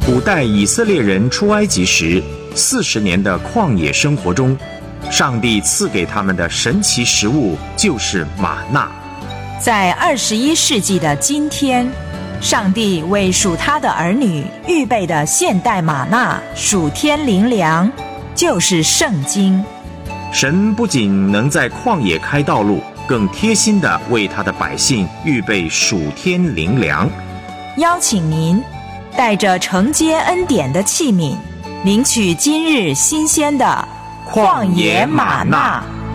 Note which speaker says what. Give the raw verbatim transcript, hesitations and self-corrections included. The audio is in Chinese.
Speaker 1: 古代以色列人出埃及时，四十年的旷野生活中，上帝赐给他们的神奇食物就是玛纳。
Speaker 2: 在二十一世纪的今天，上帝为属他的儿女预备的现代玛纳属天灵粮，就是圣经。
Speaker 1: 神不仅能在旷野开道路，更贴心地为他的百姓预备属天灵粮。
Speaker 2: 邀请您带着承接恩典的器皿，领取今日新鲜的旷野玛纳。